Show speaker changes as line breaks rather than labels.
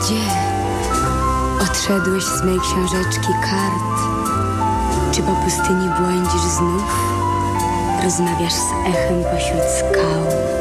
Gdzie odszedłeś z mej książeczki kart? Czy po pustyni błądzisz znów? Rozmawiasz z echem pośród skał.